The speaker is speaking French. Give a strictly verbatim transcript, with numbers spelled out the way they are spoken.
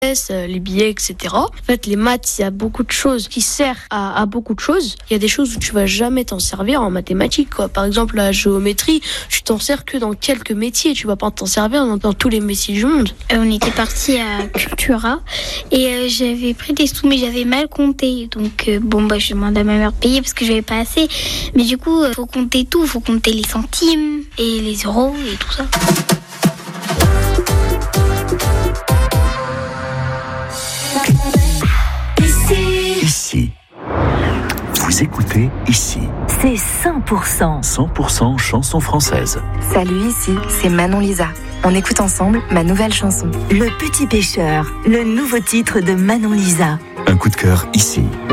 pièces, les billets, et cetera. En fait, les maths, il y a beaucoup de choses qui servent à, à beaucoup de choses. Il y a des choses où tu vas jamais t'en servir en mathématiques, quoi. Par exemple, la géométrie, tu t'en sers que dans quelques métiers. Tu vas pas t'en servir dans, dans tous les métiers du monde. Euh, on était parti à Cultura et euh, j'avais pris des sous, mais j'avais mal compté. Donc, euh, bon, bah, je demande à ma mère de payer parce que j'avais pas assez. Mais du coup, il faut compter tout. Il faut compter les centimes et les euros et tout ça. Ici. Ici. Vous écoutez Ici. C'est cent pour cent. cent pour cent chansons françaises. Salut, ici, c'est Manon Lisa. On écoute ensemble ma nouvelle chanson. Le Petit Pêcheur, le nouveau titre de Manon Lisa. Un coup de cœur ici.